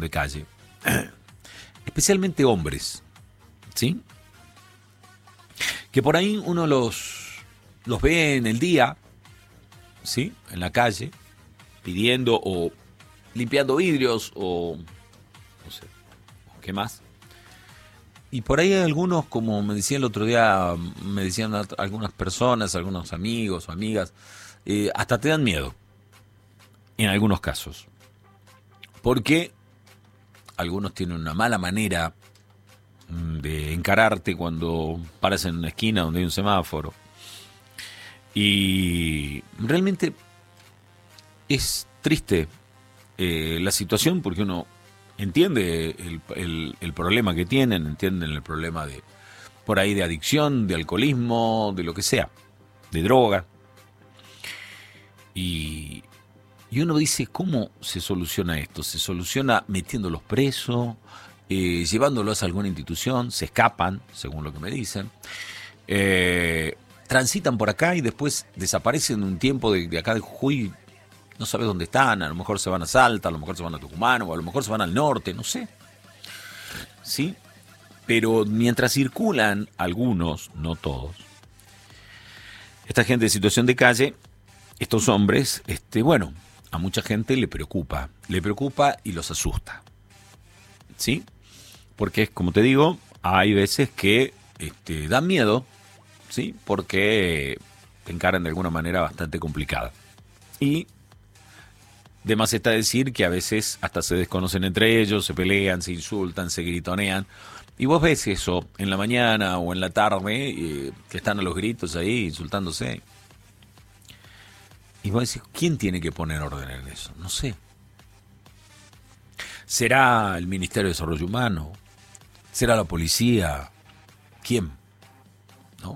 de calle, especialmente hombres, ¿sí? Que por ahí uno los ve en el día, ¿sí? En la calle, pidiendo o limpiando vidrios o no sé, ¿qué más? Y por ahí hay algunos, como me decía el otro día, me decían algunas personas, algunos amigos o amigas, hasta te dan miedo, en algunos casos. Porque algunos tienen una mala manera de encararte cuando paras en una esquina donde hay un semáforo. Y realmente es triste la situación, porque uno entiende el problema que tienen, entienden el problema de por ahí de adicción, de alcoholismo, de lo que sea, de droga. Y uno dice, ¿cómo se soluciona esto? Se soluciona metiéndolos presos, llevándolos a alguna institución, se escapan, según lo que me dicen, transitan por acá y después desaparecen un tiempo de acá de Jujuy. No sabes dónde están, a lo mejor se van a Salta, a lo mejor se van a Tucumán, o a lo mejor se van al norte, no sé. ¿Sí? Pero mientras circulan algunos, no todos, esta gente en situación de calle, estos hombres, bueno, a mucha gente le preocupa y los asusta. ¿Sí? Porque, como te digo, hay veces que dan miedo, ¿sí? Porque te encaran de alguna manera bastante complicada. Y de más está decir que a veces hasta se desconocen entre ellos, se pelean, se insultan, se gritonean. Y vos ves eso en la mañana o en la tarde, que están a los gritos ahí, insultándose. Y vos decís, ¿quién tiene que poner orden en eso? No sé. ¿Será el Ministerio de Desarrollo Humano? ¿Será la policía? ¿Quién? ¿No?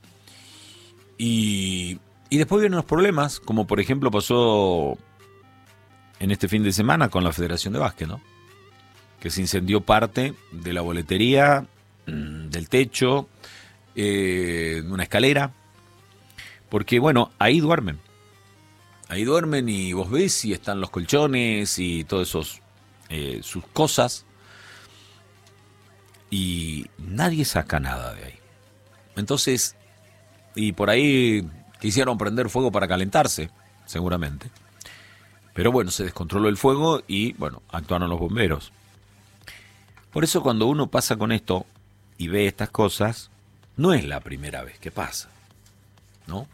Y después vienen los problemas, como por ejemplo pasó en este fin de semana con la Federación de Básquet, ¿no? Que se incendió parte de la boletería, del techo, una escalera, porque bueno, ahí duermen y vos ves y están los colchones y todos esos, sus cosas, y nadie saca nada de ahí. Entonces, y por ahí quisieron prender fuego para calentarse, seguramente. Pero bueno, se descontroló el fuego y, bueno, actuaron los bomberos. Por eso cuando uno pasa con esto y ve estas cosas, no es la primera vez que pasa, ¿no?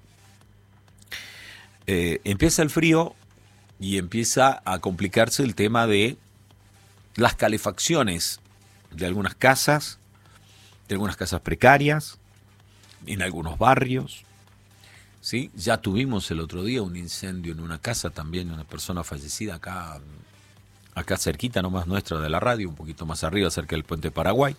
Empieza el frío y empieza a complicarse el tema de las calefacciones de algunas casas precarias, en algunos barrios. ¿Sí? Ya tuvimos el otro día un incendio en una casa también, de una persona fallecida acá cerquita nomás nuestra de la radio, un poquito más arriba, cerca del puente Paraguay.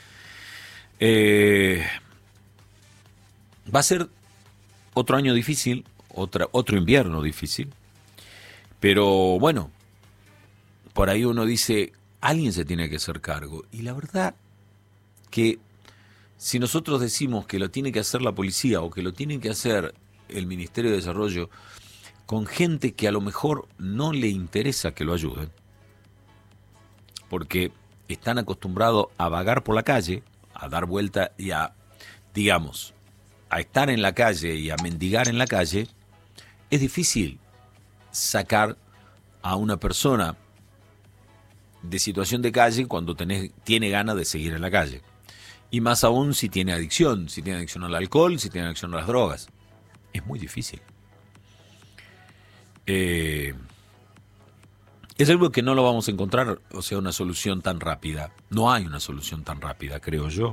Va a ser otro año difícil, otro invierno difícil, pero bueno, por ahí uno dice, alguien se tiene que hacer cargo, y la verdad que si nosotros decimos que lo tiene que hacer la policía o que lo tiene que hacer el Ministerio de Desarrollo, con gente que a lo mejor no le interesa que lo ayuden, porque están acostumbrados a vagar por la calle, a dar vuelta y a, digamos, a estar en la calle y a mendigar en la calle, es difícil sacar a una persona de situación de calle cuando tiene ganas de seguir en la calle. Y más aún si tiene adicción al alcohol, si tiene adicción a las drogas. Es muy difícil. Es algo que no lo vamos a encontrar, o sea, una solución tan rápida. No hay una solución tan rápida, creo yo.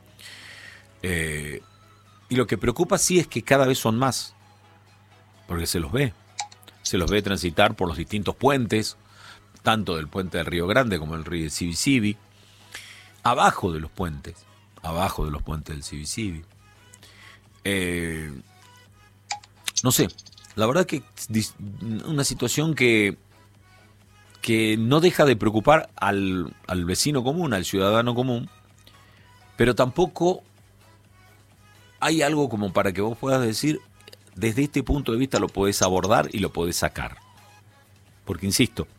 Y lo que preocupa sí es que cada vez son más, porque se los ve transitar por los distintos puentes, tanto del puente del Río Grande como el río de Sibicibi, abajo de los puentes del Sibicibi. No sé, la verdad que una situación que no deja de preocupar al vecino común, al ciudadano común, pero tampoco hay algo como para que vos puedas decir, desde este punto de vista lo podés abordar y lo podés sacar. Porque insisto,